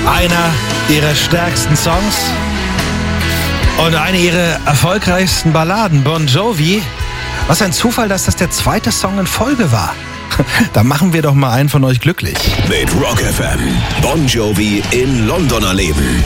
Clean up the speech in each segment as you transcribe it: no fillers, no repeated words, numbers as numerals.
Einer ihrer stärksten Songs und eine ihrer erfolgreichsten Balladen, Bon Jovi. Was ein Zufall, dass das der zweite Song in Folge war. Da machen wir doch mal einen von euch glücklich. Mit Rock FM. Bon Jovi in London erleben.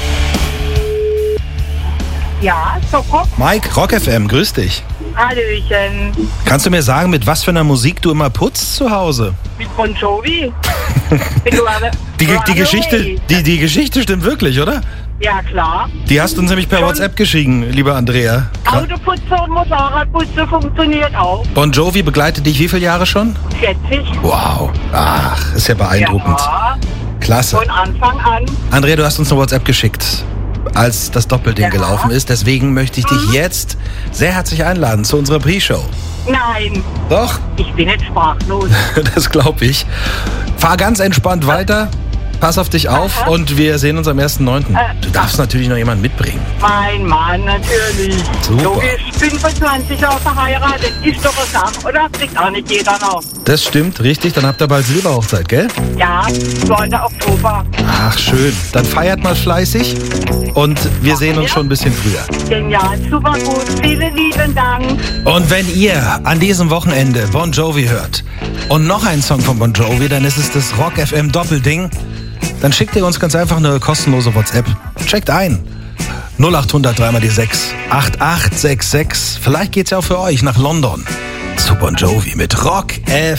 Ja, Soko. Mike, Rock FM, grüß dich. Hallöchen. Kannst du mir sagen, mit was für einer Musik du immer putzt zu Hause? Mit Bon Jovi. Die Geschichte stimmt wirklich, oder? Ja, klar. Die hast du uns nämlich per WhatsApp geschrieben, lieber Andrea. Autoputze und Motorradputze funktioniert auch. Bon Jovi begleitet dich wie viele Jahre schon? 40. Wow. Ach, ist ja beeindruckend. Ja, Klasse. von Anfang an. Andrea, du hast uns eine WhatsApp geschickt, als das Doppelding gelaufen ist. Deswegen möchte ich dich jetzt sehr herzlich einladen zu unserer Pre-Show. Nein, Doch, ich bin nicht sprachlos. das glaube ich. Fahr ganz entspannt weiter. Pass auf dich auf und wir sehen uns am 1.9. Du darfst natürlich noch jemanden mitbringen. Mein Mann, natürlich. Super. Logisch, 25 Jahre verheiratet, ist doch eine Sache, oder? Kriegt auch nicht jeder noch. Das stimmt, richtig. Dann habt ihr bald Silberhochzeit, gell? Ja, 2. Oktober. Ach, schön. Dann feiert mal fleißig und wir sehen uns schon ein bisschen früher. Genial, super gut. Vielen lieben Dank. Und wenn ihr an diesem Wochenende Bon Jovi hört und noch einen Song von Bon Jovi, dann ist es das Rock FM Doppelding. Dann schickt ihr uns ganz einfach eine kostenlose WhatsApp. Checkt ein. 0800 3 mal die 6 8866. Vielleicht geht's ja auch für euch nach London zu Bon Jovi mit Rock FM.